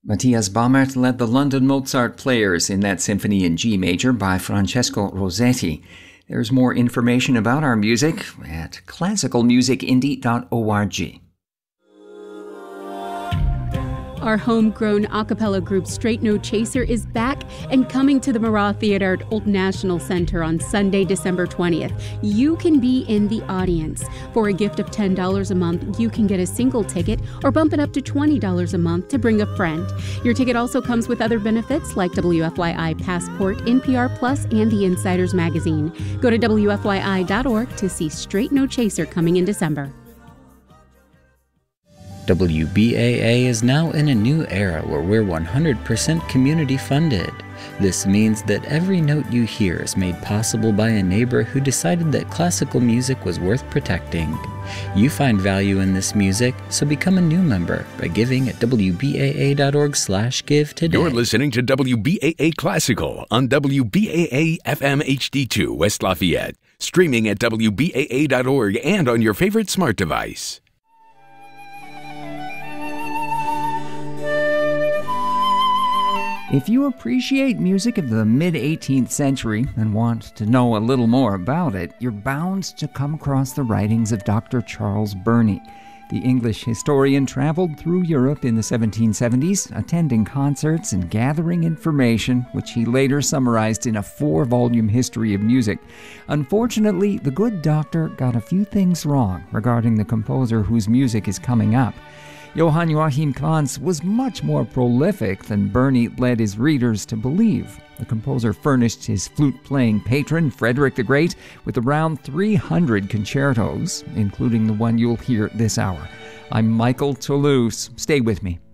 Matthias Baumert led the London Mozart Players in that symphony in G major by Francesco Rossetti. There's more information about our music at classicalmusicindie.org. Our homegrown a cappella group Straight No Chaser is back and coming to the Marat Theater at Old National Center on Sunday, December 20th. You can be in the audience. For a gift of $10 a month, you can get a single ticket or bump it up to $20 a month to bring a friend. Your ticket also comes with other benefits like WFYI Passport, NPR Plus, and the Insiders Magazine. Go to WFYI.org to see Straight No Chaser coming in December. WBAA is now in a new era where we're 100% community funded. This means that every note you hear is made possible by a neighbor who decided that classical music was worth protecting. You find value in this music, so become a new member by giving at WBAA.org/give today. You're listening to WBAA Classical on WBAA FM HD2 West Lafayette, streaming at WBAA.org and on your favorite smart device. If you appreciate music of the mid-18th century and want to know a little more about it, you're bound to come across the writings of Dr. Charles Burney. The English historian traveled through Europe in the 1770s, attending concerts and gathering information, which he later summarized in a 4-volume history of music. Unfortunately, the good doctor got a few things wrong regarding the composer whose music is coming up. Johann Joachim Kranz was much more prolific than Burney led his readers to believe. The composer furnished his flute-playing patron, Frederick the Great, with around 300 concertos, including the one you'll hear this hour. I'm Michael Toulouse. Stay with me.